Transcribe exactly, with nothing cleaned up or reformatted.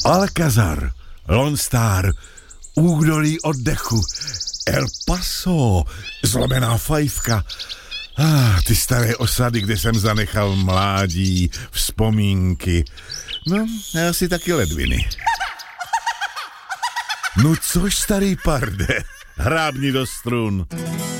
Alcazar, Lone Star, Údolí oddechu, El Paso, Zlomená fajfka. Ah, ty staré osady, kde jsem zanechal mládí, vzpomínky. No, a asi taky ledviny. No což, starý parde, hrábni do strun.